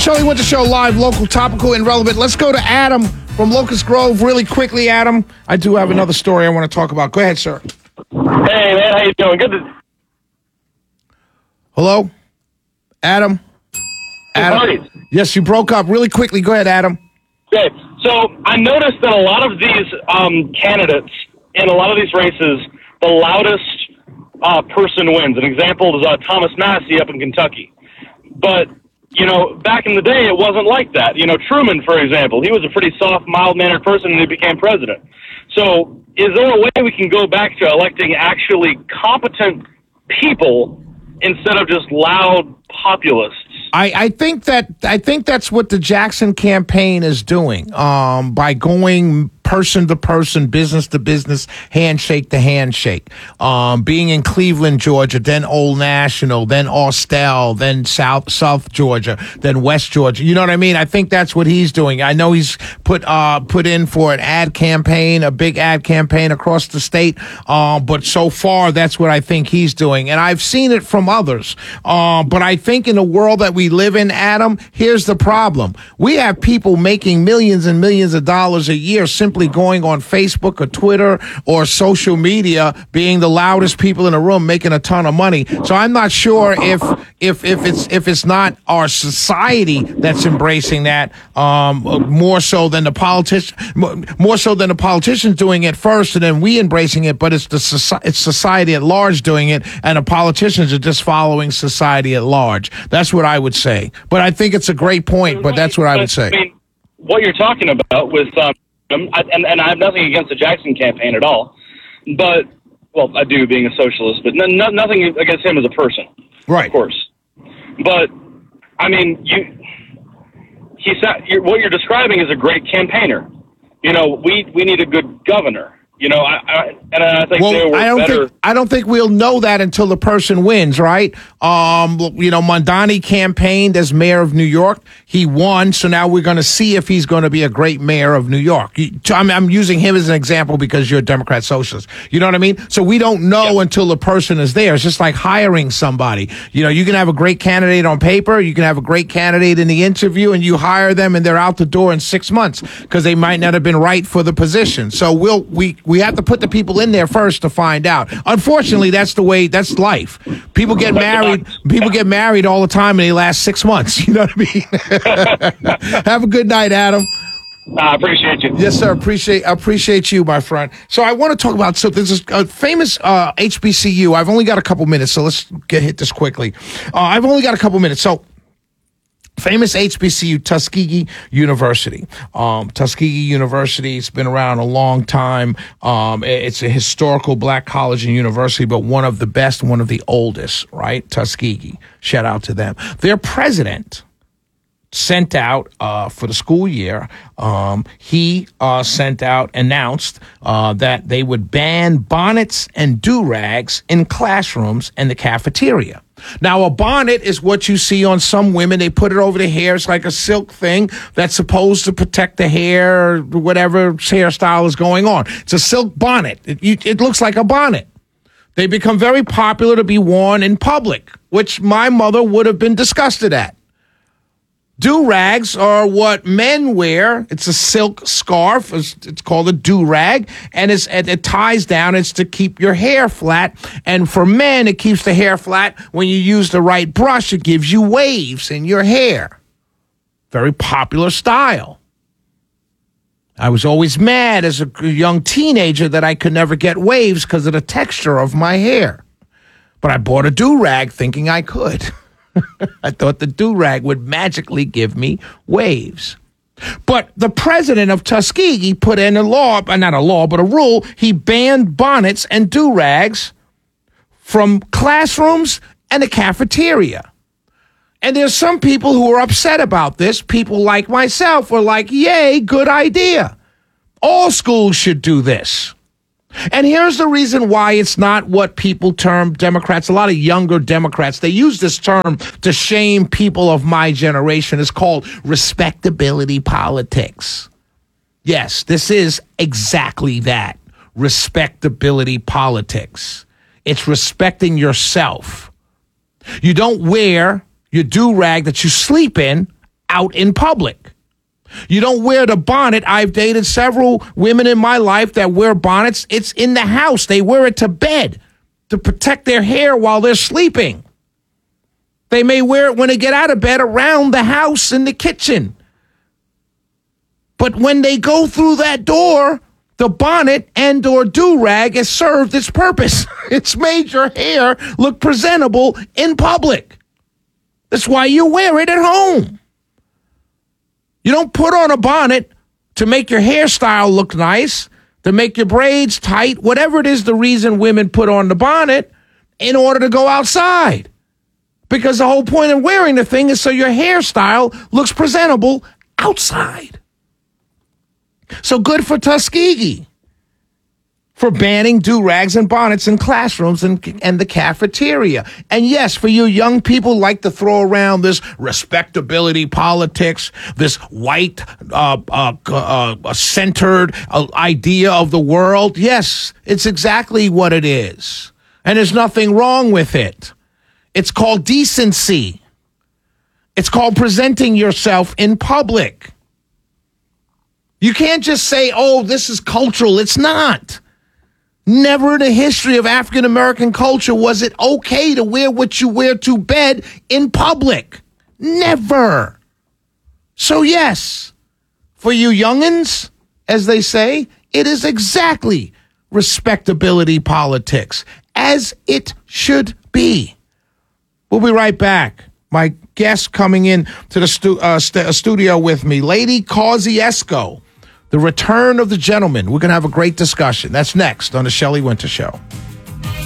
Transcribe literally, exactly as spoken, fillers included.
Shirley Winter Show, live, local, topical, and relevant. Let's go to Adam from Locust Grove really quickly, Adam. I do have another story I want to talk about. Go ahead, sir. Hey, man, how you doing? Good to... Hello? Adam? Adam? Yes, you broke up really quickly. Go ahead, Adam. Okay, so I noticed that a lot of these um, candidates in a lot of these races, the loudest uh, person wins. An example is uh, Thomas Massie up in Kentucky. But, you know, back in the day, it wasn't like that. You know, Truman, for example, he was a pretty soft, mild-mannered person, and he became president. So is there a way we can go back to electing actually competent people instead of just loud populists? I, I think that I think that's what the Jackson campaign is doing, um, by going person to person, business to business, handshake to handshake. Um, being in Cleveland, Georgia, then Old National, then Austell, then South South Georgia, then West Georgia. You know what I mean? I think that's what he's doing. I know he's put uh put in for an ad campaign, a big ad campaign across the state. Uh, but so far, that's what I think he's doing, and I've seen it from others. Uh, but I think in the world that we live in, Adam, here's the problem: we have people making millions and millions of dollars a year simply going on Facebook or Twitter or social media, being the loudest people in the room, making a ton of money. So I'm not sure if if if it's if it's not our society that's embracing that, um, more so than the politician, more so than the politicians doing it first, and then we embracing it. But it's the soci- it's society at large doing it, and the politicians are just following society at large. That's what I would say. But I think it's a great point. But that's what I would say. I mean, what you're talking about with um, I, and, and I have nothing against the Jackson campaign at all, but, well, I do being a socialist, but no, no, nothing against him as a person. Right. Of course. But, I mean, you, he said, you're, what you're describing is a great campaigner. You know, we, we need a good governor. You know, I, I and I think well, they were I don't better. think I don't think we'll know that until the person wins, right? Um, you know, Mondani campaigned as mayor of New York. He won, so now we're going to see if he's going to be a great mayor of New York. I'm, I'm using him as an example because you're a Democrat socialist. You know what I mean? So we don't know yeah. until the person is there. It's just like hiring somebody. You know, you can have a great candidate on paper, you can have a great candidate in the interview, and you hire them, and they're out the door in six months because they might not have been right for the position. So we'll we. We have to put the people in there first to find out. Unfortunately, that's the way, that's life. People get married, people get married all the time and they last six months. You know what I mean? Have a good night, Adam. I uh, appreciate you. Yes, sir. Appreciate appreciate you, my friend. So I want to talk about, so there's this uh, famous uh, H B C U. I've only got a couple minutes, so let's get hit this quickly. Uh, I've only got a couple minutes. So famous H B C U, Tuskegee University. Um, Tuskegee University, it's been around a long time. Um, it's a historical black college and university, but one of the best, one of the oldest, right? Tuskegee. Shout out to them. Their president sent out uh, for the school year, um, he uh, sent out, announced uh, that they would ban bonnets and do-rags in classrooms and the cafeteria. Now, a bonnet is what you see on some women. They put it over the hair. It's like a silk thing that's supposed to protect the hair, whatever hairstyle is going on. It's a silk bonnet. It, you, it looks like a bonnet. They become very popular to be worn in public, which my mother would have been disgusted at. Do-rags are what men wear. It's a silk scarf. It's, it's called a do-rag, and it's, it, it ties down. It's to keep your hair flat. And for men, it keeps the hair flat. When you use the right brush, it gives you waves in your hair. Very popular style. I was always mad as a young teenager that I could never get waves because of the texture of my hair. But I bought a do-rag thinking I could. I thought the do-rag would magically give me waves. But the president of Tuskegee put in a law, not a law, but a rule. He banned bonnets and do-rags from classrooms and the cafeteria. And there's some people who are upset about this. People like myself were like, yay, good idea. All schools should do this. And here's the reason why it's not what people term Democrats. A lot of younger Democrats, they use this term to shame people of my generation. It's called respectability politics. Yes, this is exactly that. Respectability politics. It's respecting yourself. You don't wear your do-rag that you sleep in out in public. You don't wear the bonnet. I've dated several women in my life that wear bonnets. It's in the house. They wear it to bed to protect their hair while they're sleeping. They may wear it when they get out of bed around the house in the kitchen. But when they go through that door, the bonnet and or do-rag has served its purpose. It's made your hair look presentable in public. That's why you wear it at home. You don't put on a bonnet to make your hairstyle look nice, to make your braids tight, whatever it is the reason women put on the bonnet in order to go outside. Because the whole point of wearing the thing is so your hairstyle looks presentable outside. So good for Tuskegee for banning do-rags and bonnets in classrooms and, and the cafeteria. And yes, for you young people like to throw around this respectability politics, this white uh, uh, uh, centered uh, idea of the world. Yes, it's exactly what it is. And there's nothing wrong with it. It's called decency. It's called presenting yourself in public. You can't just say, oh, this is cultural. It's not. Never in the history of African American culture was it okay to wear what you wear to bed in public. Never. So yes, for you youngins, as they say, it is exactly respectability politics, as it should be. We'll be right back. My guest coming in to the stu- uh, st- studio with me, Lady Kosciuszko. The Return of the Gentleman. We're going to have a great discussion. That's next on the Shelley Winter Show.